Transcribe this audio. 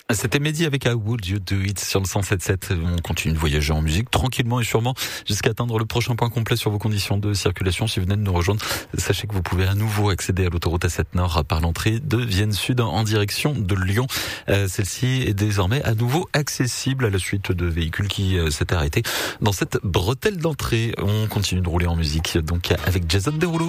C'était Mehdi avec How Would You Do It sur le 107.7. On continue de voyager en musique tranquillement et sûrement jusqu'à atteindre le prochain point complet sur vos conditions de circulation. Si vous venez de nous rejoindre, sachez que vous pouvez à nouveau accéder à l'autoroute A7 Nord par l'entrée de Vienne Sud en direction de Lyon. Celle-ci est désormais à nouveau accessible à la suite de véhicules qui s'étaient arrêtés dans cette bretelle d'entrée. On continue de rouler en musique donc avec Jason Derulo.